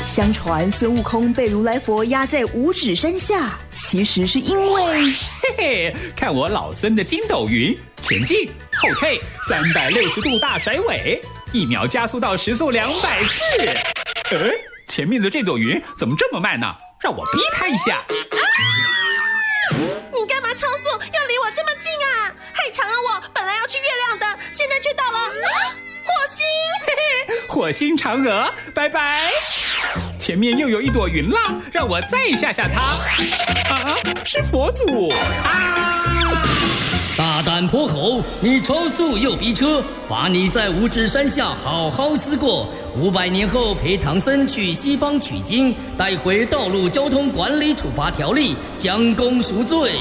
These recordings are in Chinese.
相传孙悟空被如来佛压在五指山下，其实是因为嘿嘿，看我老孙的筋斗云，前进后退360度大甩尾，1秒加速到时速240。前面的这朵云怎么这么慢呢？让我逼它一下。 你干嘛超速？要离我这么近啊？害长啊！我本来要去月亮的，现在却到了火星。 嘿嘿，火星嫦娥，拜拜。前面又有一朵云啦，让我再吓吓它。是佛祖啊！ 大胆泼猴，你超速又逼车，罚你在五指山下好好思过。500年后陪唐僧去西方取经，带回道路交通管理处罚条例，将功赎罪。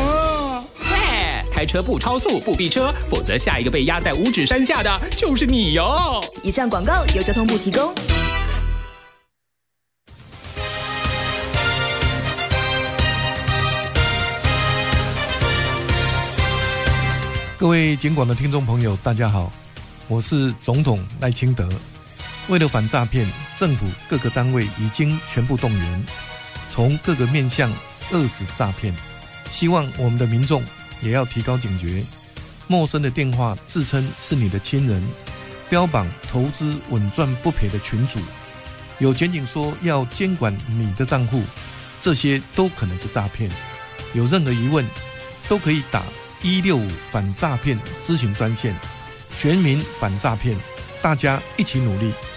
开车不超速不逼车，否则下一个被压在五指山下的就是你哟。 以上广告由交通部提供。 各位警广的听众朋友大家好，我是总统赖清德。为了反诈骗，政府各个单位已经全部动员，从各个面向遏止诈骗，希望我们的民众也要提高警觉。陌生的电话自称是你的亲人，标榜投资稳赚不赔的群组，有检警说要监管你的账户，这些都可能是诈骗。有任何疑问都可以打165反诈骗咨询专线，全民反诈骗，大家一起努力。